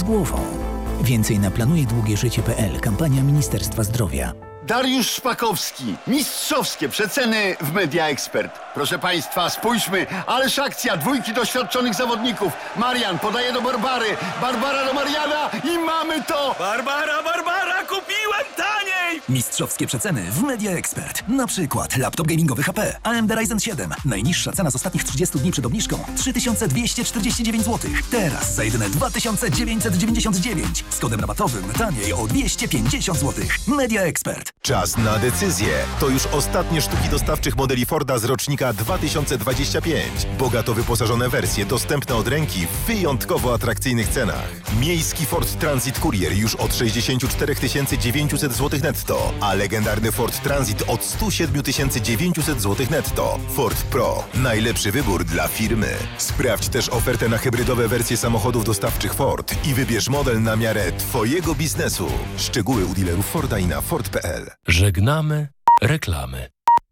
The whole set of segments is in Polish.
głową. Więcej na planujedługieżycie.pl. Kampania Ministerstwa Zdrowia. Dariusz Szpakowski. Mistrzowskie przeceny w Media Expert. Proszę Państwa, spójrzmy. Ależ akcja. Dwójki doświadczonych zawodników. Marian podaje do Barbary. Barbara do Mariana i mamy to! Barbara, kupiłem taniej! Mistrzowskie przeceny w Media Expert. Na przykład laptop gamingowy HP AMD Ryzen 7. Najniższa cena z ostatnich 30 dni przed obniżką 3249 zł. Teraz za jedyne 2999. Z kodem rabatowym taniej o 250 zł. Media Expert. Czas na decyzję. To już ostatnie sztuki dostawczych modeli Forda z rocznika 2025. Bogato wyposażone wersje dostępne od ręki w wyjątkowo atrakcyjnych cenach. Miejski Ford Transit Courier już od 64 900 zł netto, a legendarny Ford Transit od 107 900 zł netto. Ford Pro. Najlepszy wybór dla firmy. Sprawdź też ofertę na hybrydowe wersje samochodów dostawczych Ford i wybierz model na miarę Twojego biznesu. Szczegóły u dealerów Forda i na Ford.pl. Żegnamy reklamy.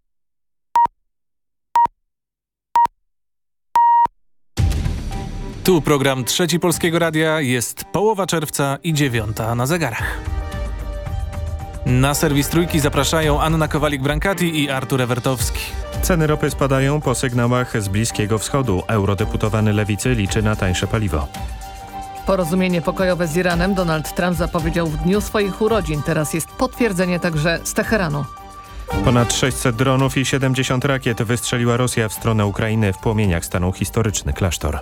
Tu program Trzeci Polskiego Radia, jest połowa czerwca i 9 na zegarach. Na serwis Trójki zapraszają Anna Kowalik-Brankati i Artur Ewertowski. Ceny ropy spadają po sygnałach z Bliskiego Wschodu. Eurodeputowany Lewicy liczy na tańsze paliwo. Porozumienie pokojowe z Iranem Donald Trump zapowiedział w dniu swoich urodzin. Teraz jest potwierdzenie także z Teheranu. Ponad 600 dronów i 70 rakiet wystrzeliła Rosja w stronę Ukrainy. W płomieniach stanął historyczny klasztor.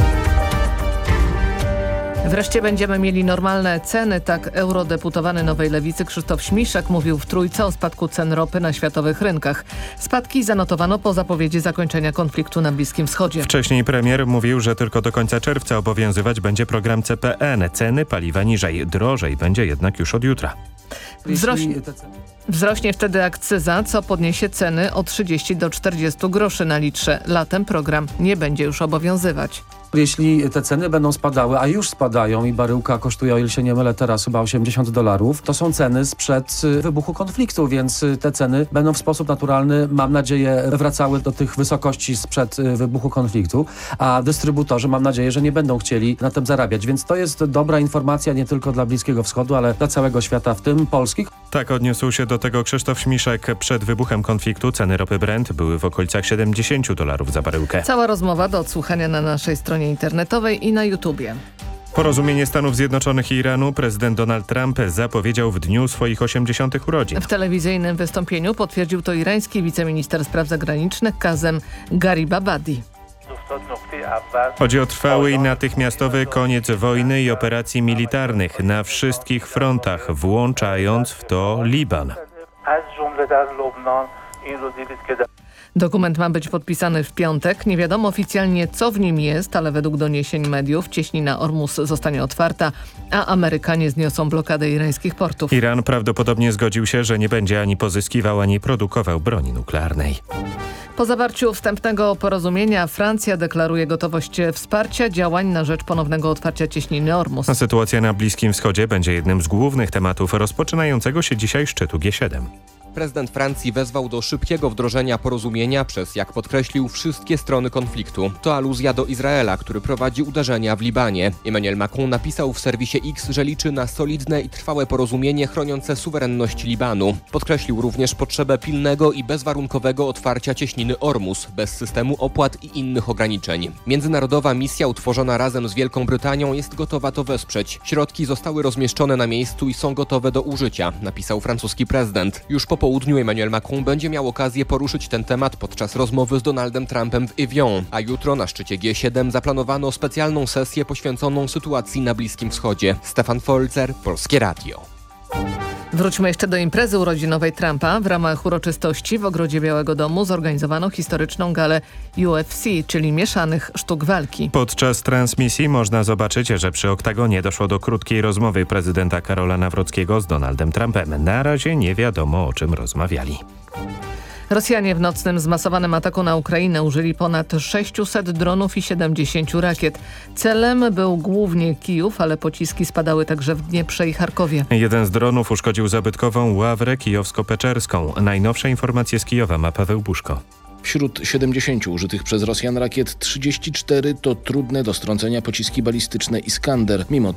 Wreszcie będziemy mieli normalne ceny, tak eurodeputowany Nowej Lewicy Krzysztof Śmiszek mówił w Trójce o spadku cen ropy na światowych rynkach. Spadki zanotowano po zapowiedzi zakończenia konfliktu na Bliskim Wschodzie. Wcześniej premier mówił, że tylko do końca czerwca obowiązywać będzie program CPN. Ceny paliwa niżej, drożej będzie jednak już od jutra. Wzrośnie wtedy akcyza, co podniesie ceny o 30 do 40 groszy na litrze. Latem program nie będzie już obowiązywać. Jeśli te ceny będą spadały, a już spadają i baryłka kosztuje, o ile się nie mylę, teraz chyba $80, to są ceny sprzed wybuchu konfliktu, więc te ceny będą w sposób naturalny, mam nadzieję, wracały do tych wysokości sprzed wybuchu konfliktu, a dystrybutorzy, mam nadzieję, że nie będą chcieli na tym zarabiać. Więc to jest dobra informacja nie tylko dla Bliskiego Wschodu, ale dla całego świata, w tym Polski. Tak odniósł się do tego Krzysztof Śmiszek. Przed wybuchem konfliktu ceny ropy Brent były w okolicach $70 za baryłkę. Cała rozmowa do odsłuchania na naszej stronie internetowej i na YouTubie. Porozumienie Stanów Zjednoczonych i Iranu prezydent Donald Trump zapowiedział w dniu swoich 80. urodzin. W telewizyjnym wystąpieniu potwierdził to irański wiceminister spraw zagranicznych Kazem Garibabadi. Chodzi o trwały i natychmiastowy koniec wojny i operacji militarnych na wszystkich frontach, włączając w to Liban. Dokument ma być podpisany w piątek. Nie wiadomo oficjalnie, co w nim jest, ale według doniesień mediów cieśnina Ormus zostanie otwarta, a Amerykanie zniosą blokadę irańskich portów. Iran prawdopodobnie zgodził się, że nie będzie ani pozyskiwał, ani produkował broni nuklearnej. Po zawarciu wstępnego porozumienia Francja deklaruje gotowość wsparcia działań na rzecz ponownego otwarcia cieśniny Ormus. Sytuacja na Bliskim Wschodzie będzie jednym z głównych tematów rozpoczynającego się dzisiaj szczytu G7. Prezydent Francji wezwał do szybkiego wdrożenia porozumienia przez, jak podkreślił, wszystkie strony konfliktu. To aluzja do Izraela, który prowadzi uderzenia w Libanie. Emmanuel Macron napisał w serwisie X, że liczy na solidne i trwałe porozumienie chroniące suwerenność Libanu. Podkreślił również potrzebę pilnego i bezwarunkowego otwarcia cieśniny Ormus, bez systemu opłat i innych ograniczeń. Międzynarodowa misja utworzona razem z Wielką Brytanią jest gotowa to wesprzeć. Środki zostały rozmieszczone na miejscu i są gotowe do użycia, napisał francuski prezydent. Już po południu Emmanuel Macron będzie miał okazję poruszyć ten temat podczas rozmowy z Donaldem Trumpem w Evian, a jutro na szczycie G7 zaplanowano specjalną sesję poświęconą sytuacji na Bliskim Wschodzie. Stefan Folzer, Polskie Radio. Wróćmy jeszcze do imprezy urodzinowej Trumpa. W ramach uroczystości w ogrodzie Białego Domu zorganizowano historyczną galę UFC, czyli mieszanych sztuk walki. Podczas transmisji można zobaczyć, że przy oktagonie doszło do krótkiej rozmowy prezydenta Karola Nawrockiego z Donaldem Trumpem. Na razie nie wiadomo, o czym rozmawiali. Rosjanie w nocnym zmasowanym ataku na Ukrainę użyli ponad 600 dronów i 70 rakiet. Celem był głównie Kijów, ale pociski spadały także w Dnieprze i Charkowie. Jeden z dronów uszkodził zabytkową ławrę kijowsko-peczerską. Najnowsze informacje z Kijowa ma Paweł Buszko. Wśród 70 użytych przez Rosjan rakiet 34 to trudne do strącenia pociski balistyczne Iskander. Mimo